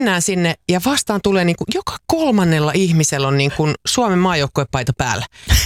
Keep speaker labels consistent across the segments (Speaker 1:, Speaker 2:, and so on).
Speaker 1: mennään sinne ja vastaan tulee niin kuin, joka kolmannella ihmisellä on niin kuin Suomen maajoukkuepaita päällä.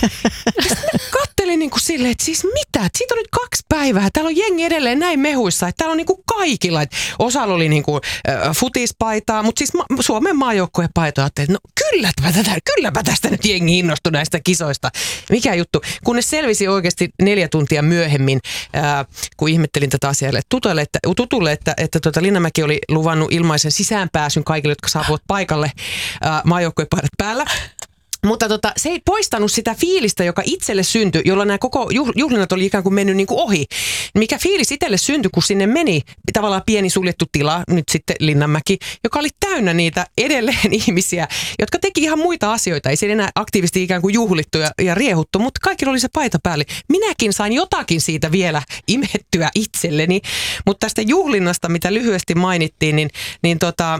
Speaker 1: Kattelin niin kuin silleen, että siis mitä? Siitä on nyt 2 päivää. Täällä on jengi edelleen näin mehuissa, että täällä on niin kuin kaikilla. Osalla oli niin kuin futispaitaa, mutta siis Suomen maajoukkuepaita. Ajattelin, no kylläpä tästä nyt jengi innostui näistä kisoista. Mikä juttu? Kunnes selvisi oikeasti 4 tuntia myöhemmin, kun ihmettelin tätä asiaa tutulle, että Linnanmäki oli luvannut ilmaisen sisäänpääsyn kaikille, jotka saapuvat paikalle maajoukkuepaidat päällä. Mutta se ei poistanut sitä fiilistä, joka itselle syntyi, jolloin nämä koko juhlinnat oli ikään kuin mennyt niin kuin ohi. Mikä fiilis itselle syntyi, kun sinne meni tavallaan pieni suljettu tila, nyt sitten Linnanmäki, joka oli täynnä niitä edelleen ihmisiä, jotka teki ihan muita asioita. Ei siellä enää aktiivisesti ikään kuin juhlittu ja riehuttu, mutta kaikilla oli se paita päälle. Minäkin sain jotakin siitä vielä imettyä itselleni, mutta tästä juhlinnasta, mitä lyhyesti mainittiin, niin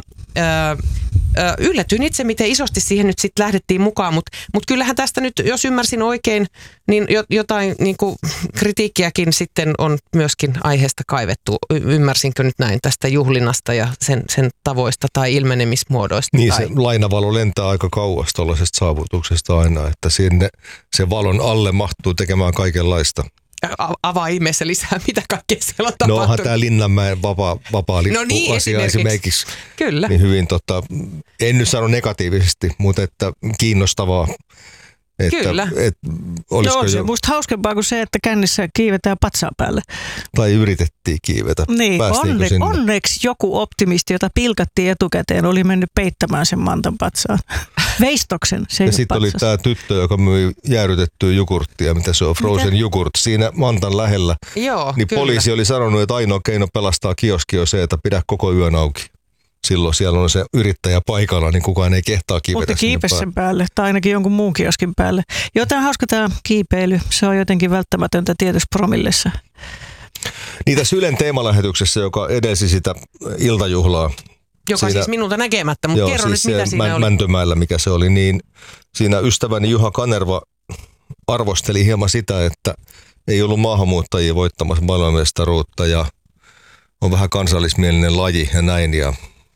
Speaker 1: yllätyin itse, miten isosti siihen nyt sitten lähdettiin mukaan, mutta kyllähän tästä nyt, jos ymmärsin oikein, niin jotain niin kuin kritiikkiäkin sitten on myöskin aiheesta kaivettu. Ymmärsinkö nyt näin tästä juhlinnasta ja sen tavoista tai ilmenemismuodoista?
Speaker 2: Niin, se lainavalo lentää aika kauas tuollaisesta saavutuksesta aina, että sinne se valon alle mahtuu tekemään kaikenlaista.
Speaker 1: Avaa ihmeessä lisää, mitä kaikkea siellä on tapahtunut.
Speaker 2: No onhan tämä Linnanmäen vapaa asia esimerkiksi.
Speaker 1: Kyllä.
Speaker 2: Niin hyvin, en nyt sano negatiivisesti, mutta että kiinnostavaa.
Speaker 1: Kyllä.
Speaker 3: Joo, se on musta hauskempaa kuin se, että kännissä kiivetään patsaa päälle.
Speaker 2: Tai yritettiin kiivetä.
Speaker 3: Niin, onneksi joku optimisti, jota pilkattiin etukäteen, oli mennyt peittämään sen mantan patsaan. Veistoksen, se ei. Ja
Speaker 2: sitten oli tämä tyttö, joka myi jäädytettyä jogurttia, mitä se on, frozen jogurt, siinä mantan lähellä.
Speaker 1: Joo,
Speaker 2: niin kyllä. Poliisi oli sanonut, että ainoa keino pelastaa kioski on se, että pidä koko yön auki. Silloin siellä on se yrittäjä paikalla, niin kukaan ei kehtaa kiivetä.
Speaker 3: Mutta kiipesi sen päälle, tai ainakin jonkun muun kioskin päälle. Jotain hauska tämä kiipeily, se on jotenkin välttämätöntä tietysti promillessa.
Speaker 2: Niin tässä Ylen teemalähetyksessä, joka edelsi sitä iltajuhlaa.
Speaker 1: Joka siinä, siis minulta näkemättä, mutta kerro siis nyt mitä siinä oli.
Speaker 2: Mäntymäellä, mikä se oli, niin siinä ystäväni Juha Kanerva arvosteli hieman sitä, että ei ollut maahanmuuttajia voittamassa maailmanmestaruutta ja on vähän kansallismielinen laji ja näin ja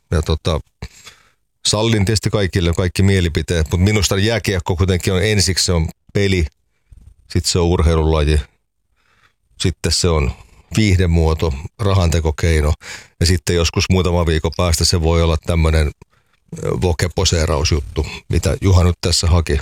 Speaker 2: sallin tietysti kaikille kaikki mielipiteet, mutta minusta jääkiekko kuitenkin on ensiksi se on peli, sitten se on urheilulaji, sitten se on viihdemuoto, rahantekokeino ja sitten joskus muutama viikon päästä se voi olla tämmöinen vokeposeerausjuttu, mitä Juha nyt tässä haki.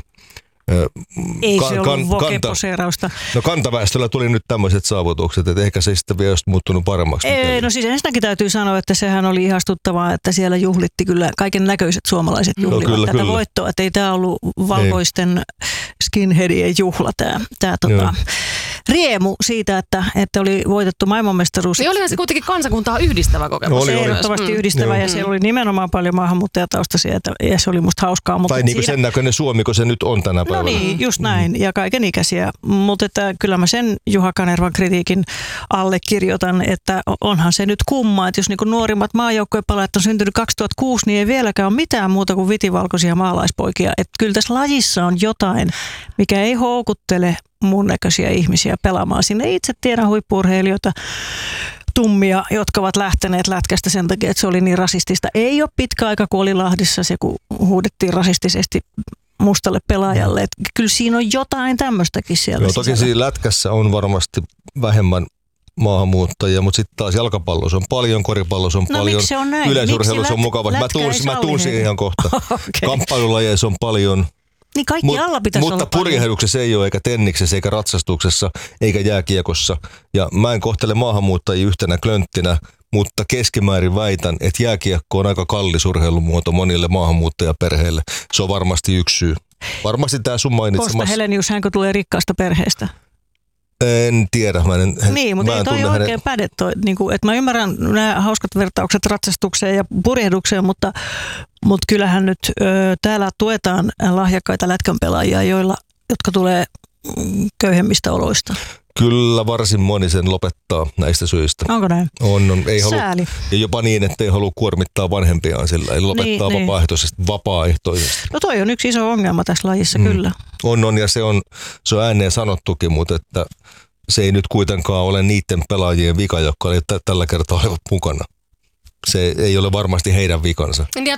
Speaker 3: Ei se ollut vokeposeerausta.
Speaker 2: No kantaväestöllä tuli nyt tämmöiset saavutukset, että ehkä se sitten vielä olisi muuttunut paremmaksi.
Speaker 3: Ei, no siis ensinnäkin täytyy sanoa, että sehän oli ihastuttavaa, että siellä juhlitti kyllä kaiken näköiset suomalaiset juhlivat tätä voittoa. Että ei tämä ollut valkoisten skinheadien juhla tämä riemu siitä, että oli voitettu maailmanmestaruus.
Speaker 4: Niin olihan se kuitenkin kansakuntaa yhdistävä kokemus.
Speaker 3: Se ehdottomasti yhdistävä ja siellä oli nimenomaan paljon maahanmuuttajataustaisia ja se oli musta hauskaa.
Speaker 2: Tai niin kuin sen näköinen Suomi, kun se nyt on tänä päivänä.
Speaker 3: No niin, just näin ja kaikenikäisiä. Mutta että kyllä mä sen Juha Kanervan kritiikin allekirjoitan, että onhan se nyt kumma, että jos niinku nuorimmat maajoukkuepelaajat on syntynyt 2006, niin ei vieläkään ole mitään muuta kuin vitivalkoisia maalaispoikia. Että kyllä tässä lajissa on jotain, mikä ei houkuttele mun näköisiä ihmisiä pelaamaan sinne. Itse tiedän huippu-urheilijoita, tummia, jotka ovat lähteneet lätkästä sen takia, että se oli niin rasistista. Ei ole pitkä aika, kun oli Lahdessa se, kun huudettiin rasistisesti mustalle pelaajalle. Että kyllä siinä on jotain tämmöistäkin siellä.
Speaker 2: Joo, toki siinä lätkässä on varmasti vähemmän maahanmuuttajia, mutta sitten taas jalkapallossa on paljon, koripallossa on paljon, yleisurheilussa on mukava. Mä tuun siihen ihan kohta. Okay. Kamppailulajeissa on paljon.
Speaker 3: Niin kaikki alla pitäisi olla
Speaker 2: mutta purjehduksessa ei ole, eikä tenniksessä, eikä ratsastuksessa, eikä jääkiekossa. Ja mä en kohtele maahanmuuttajia yhtenä klönttinä, mutta keskimäärin väitän, että jääkiekko on aika kallis urheilumuoto monille maahanmuuttajaperheille. Se on varmasti yksi syy. Varmasti tämä sun mainitsemassa.
Speaker 3: Kosta Helenius, hänkö tulee rikkaasta perheestä?
Speaker 2: En tiedä.
Speaker 3: Niin, mutta ei toi oikein päde. Niin että mä ymmärrän nämä hauskat vertaukset ratsastukseen ja purjehdukseen, mutta kyllähän nyt täällä tuetaan lahjakkaita lätkänpelaajia, jotka tulee köyhemmistä oloista.
Speaker 2: Kyllä varsin moni sen lopettaa näistä syistä.
Speaker 3: Onko näin?
Speaker 2: On. Ei
Speaker 3: sääli.
Speaker 2: Ja jopa niin, että ei halua kuormittaa vanhempiaan sillä. Ei lopettaa vapaaehtoisesti.
Speaker 3: No toi on yksi iso ongelma tässä lajissa, kyllä.
Speaker 2: On ja se on ääneen sanottukin, mutta että se ei nyt kuitenkaan ole niiden pelaajien vika, jotka oli tällä kertaa olivat mukana. se ei ole varmasti heidän vikansa.
Speaker 4: Ja